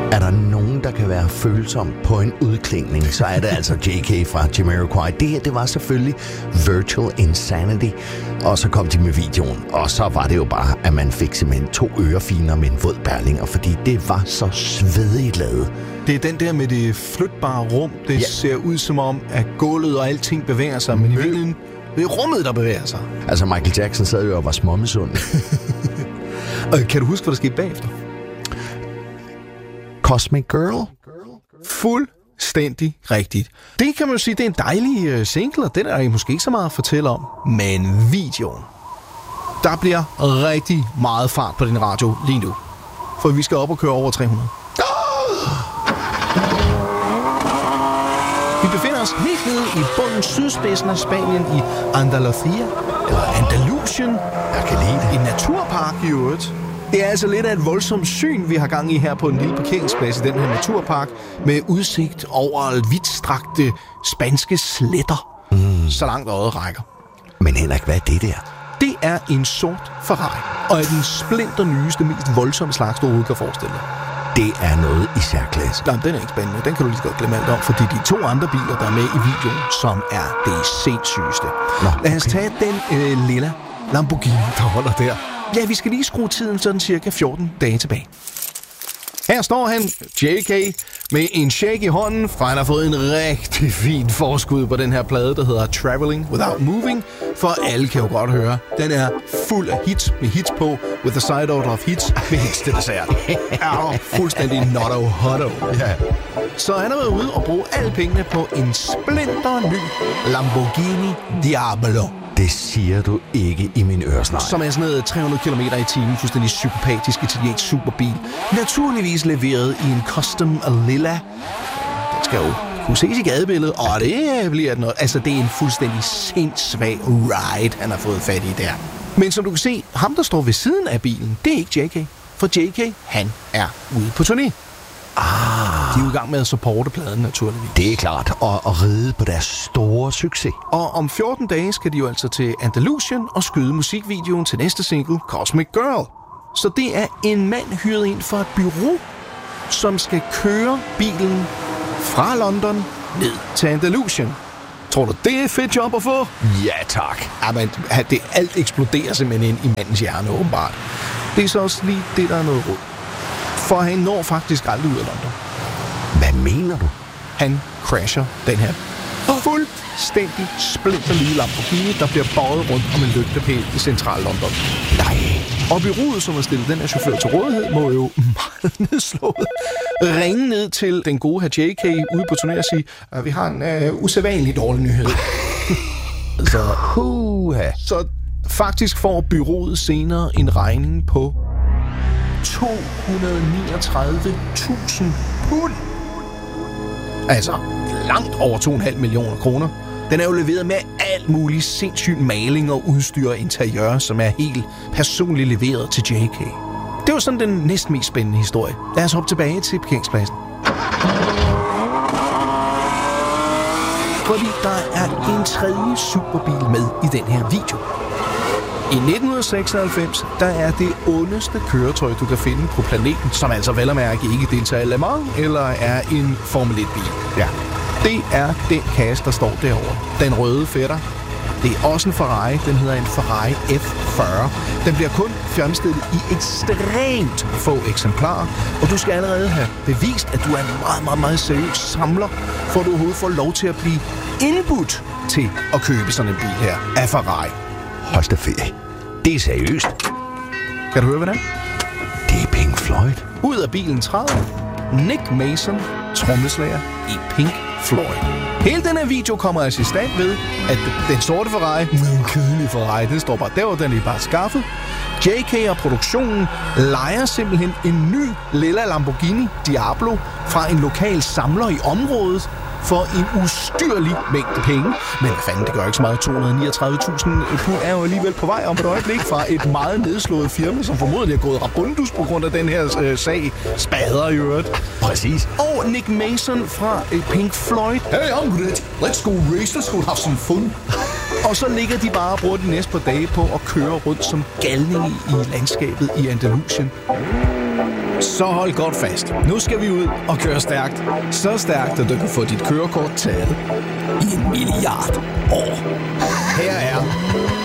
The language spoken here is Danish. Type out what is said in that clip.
Er der nogen, der kan være følsom på en udklingning, så er det altså JK fra Jamiroquai. Det her, det var selvfølgelig Virtual Insanity, og så kom de med videoen. Og så var det jo bare, at man fik simpelthen 2 ørefiner med en våd perlinger, fordi det var så svedigt lavet. Det er den der med det flytbare rum. Det ser ud som om, at gulvet og alting bevæger sig, men i virkeligheden det er rummet, der bevæger sig. Altså Michael Jackson sad jo og var småmisund. Kan du huske, hvad der skete bagefter? Cosmic Girl? Fuldstændig rigtigt. Det kan man jo sige, det er en dejlig single, og den er der måske ikke så meget at fortælle om. Men videoen. Der bliver rigtig meget fart på din radio lige nu. For vi skal op og køre over 300. Vi befinder os helt nede i bunden sydspidsen af Spanien i Andalusia, eller Andalusien. Jeg kan lide det. En naturpark i øvrigt. Det er altså lidt af et voldsomt syn, vi har gang i her på en lille parkeringsplads i den her naturpark, med udsigt over vidtstrakte spanske sletter, så langt øjet rækker. Men Henrik, hvad er det der? Det er en sort Ferrari, og er den splinter nyeste, mest voldsomme slags, du overhovedet kan forestille dig. Det er noget i særklasse. Nej, den er ikke spændende. Den kan du lige godt glemme alt om, fordi de 2 andre biler, der er med i videoen, som er det sindssygeste. Lad os tage den lilla Lamborghini, der holder der. Ja, vi skal lige skrue tiden sådan cirka 14 dage tilbage. Her står han, JK, med en shake i hånden, for han har fået en rigtig fin forskud på den her plade, der hedder Traveling Without Moving. For alle kan jo godt høre, den er fuld af hits med hits på, with a side order of hits med hits til dessert. Er fuldstændig notto hotto. Ja. Så han har været ude og bruge alle pengene på en splinter ny Lamborghini Diablo. Det siger du ikke i min øresnegl. Som er sådan noget 300 km i timen, fuldstændig psykopatisk italiensk superbil. Naturligvis leveret i en custom lilla. Den skal jo kunne ses i gadebilledet, og det bliver noget. Altså, det er en fuldstændig sindssvag ride, han har fået fat i der. Men som du kan se, ham der står ved siden af bilen, det er ikke JK. For JK, han er ude på turné. De er jo i gang med at supporte pladen, naturligvis. Det er klart, og ride på deres store succes. Og om 14 dage skal de jo altså til Andalusien og skyde musikvideoen til næste single, Cosmic Girl. Så det er en mand hyret ind for et bureau, som skal køre bilen fra London ned til Andalusien. Tror du, det er et fedt job at få? Ja, tak. Jamen, alt eksploderer simpelthen ind i mandens hjerne, åbenbart. Det er så også lige det, der er noget råd. For han når faktisk aldrig ud af London. Hvad mener du? Han crasher den her fuldstændig splinter nye Lamborghini, der bliver bøjet rundt om en lygtepæl i central London. Nej. Og bureauet, som har stillet den her chauffør til rådighed, må jo meget nedslået ringe ned til den gode her JK ude på turné og sige, at vi har en usædvanlig dårlig nyhed. Så faktisk får bureauet senere en regning på 239.000 pund. Altså langt over 2,5 millioner kroner. Den er jo leveret med alt muligt sindssygt maling og udstyr og interiør, som er helt personligt leveret til JK. Det var sådan den næsten mest spændende historie. Lad os hoppe tilbage til parkeringspladsen. Fordi der er en tredje superbil med i den her video. I 1996, der er det ondeste køretøj, du kan finde på planeten, som altså vel at mærke ikke deltager i Le Mans, eller er en Formel 1-bil. Ja. Det er den kasse, der står derovre. Den røde fætter. Det er også en Ferrari. Den hedder en Ferrari F40. Den bliver kun fremstillet i ekstremt få eksemplarer, og du skal allerede have bevist, at du er en meget, meget, meget seriøs samler, for du overhovedet får lov til at blive indbudt til at købe sådan en bil her af Ferrari. Hold da ferie. Det er seriøst. Kan du høre, hvad det er? Det er Pink Floyd. Ud af bilen træder Nick Mason, trommeslager i Pink Floyd. Hele den her video kommer altså i stand ved, at den sorte Ferrari, den kedelige Ferrari, den står bare der, den er bare skaffet. JK og produktionen lejer simpelthen en ny lilla Lamborghini Diablo fra en lokal samler i området for en ustyrlig mængde penge. Men hvad fanden, det gør ikke så meget. 239.000 pund er jo alligevel på vej om et øjeblik fra et meget nedslået firma, som formodentlig er gået rabundus på grund af den her sag. Spader i øvrigt. Præcis. Og Nick Mason fra Pink Floyd. Hey, I'm good. Let's go race. Let's go have some fun. Og så ligger de bare og bruger de næste par dage på at køre rundt som galninge i landskabet i Andalusien. Så hold godt fast. Nu skal vi ud og køre stærkt. Så stærkt, at du kan få dit kørekort taget i 1 milliard år. Her er